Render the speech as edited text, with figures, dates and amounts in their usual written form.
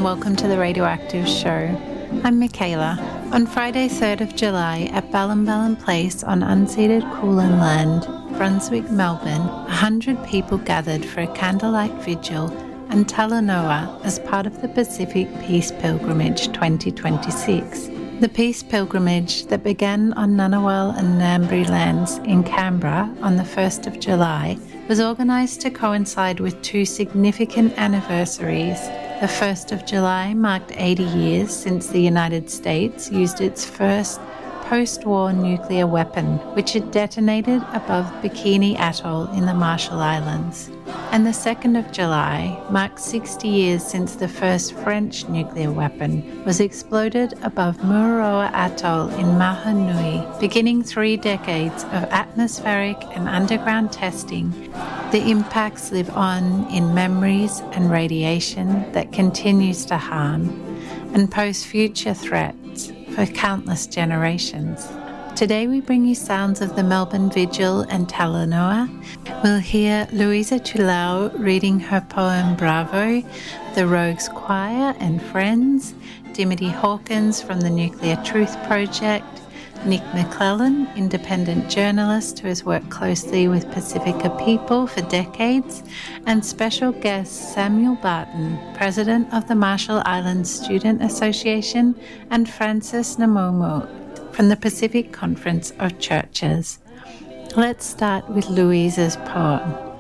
and welcome to the Radioactive Show. I'm Michaela. On Friday 3rd of July at Ballinballin Place on unceded Kulin land, Brunswick, Melbourne, 100 people gathered for a candlelight vigil and Talanoa as part of the Pacific Peace Pilgrimage 2026. The Peace Pilgrimage that began on Ngunnawal and Ngambri lands in Canberra on the 1st of July was organised to coincide with two significant anniversaries. The 1st of July marked 80 years since the United States used its first post-war nuclear weapon, which had detonated above Bikini Atoll in the Marshall Islands. And the 2nd of July marked 60 years since the first French nuclear weapon was exploded above Mururoa Atoll in Mahanui, beginning 3 decades of atmospheric and underground testing. The impacts live on in memories and radiation that continues to harm and pose future threats for countless generations. Today we bring you sounds of the Melbourne Vigil and Talanoa. We'll hear Louisa Tulau reading her poem Bravo, The Rogues Choir and Friends, Dimity Hawkins from the Nuclear Truth Project, Nick McClellan, independent journalist who has worked closely with Pacifica people for decades, and special guest Samuel Barton, president of the Marshall Islands Student Association, and Francis Namomo from the Pacific Conference of Churches. Let's start with Louisa's poem.